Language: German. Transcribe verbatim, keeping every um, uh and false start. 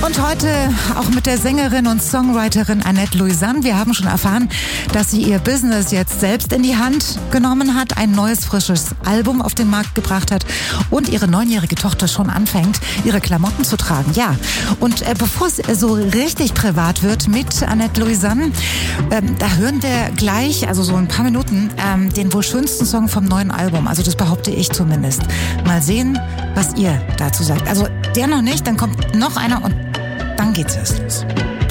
Und heute auch mit der Sängerin und Songwriterin Annette Louisanne. Wir haben schon erfahren, dass sie ihr Business jetzt selbst in die Hand genommen hat, ein neues, frisches Album auf den Markt gebracht hat und ihre neunjährige Tochter schon anfängt, ihre Klamotten zu tragen. Ja, und äh, bevor es äh, so richtig privat wird mit Annette Louisanne, ähm, da hören wir gleich, also so ein paar Minuten, ähm, den wohl schönsten Song vom neuen Album. Also das behaupte ich zumindest. Mal sehen, was ihr dazu sagt. Also der noch nicht, dann kommt noch einer und dann geht's erst los.